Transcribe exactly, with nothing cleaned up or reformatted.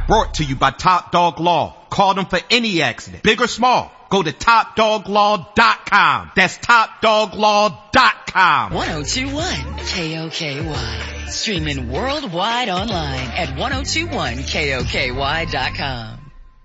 Brought to you by Top Dog Law. Call them for any accident, big or small. Go to top dog law dot com. That's top dog law dot com. ten twenty-one K O K Y. Streaming worldwide online at ten twenty-one K O K Y dot com.